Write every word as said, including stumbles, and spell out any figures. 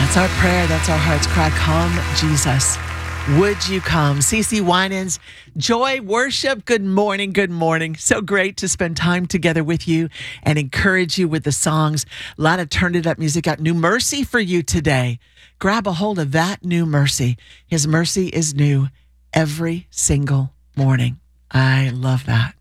That's our prayer. That's our heart's cry. Come, Jesus. Would you come? CeCe Winans, Joy Worship. Good morning. Good morning. So great to spend time together with you and encourage you with the songs. A lot of turned it up music. Got new mercy for you today. Grab a hold of that new mercy. His mercy is new every single morning. I love that.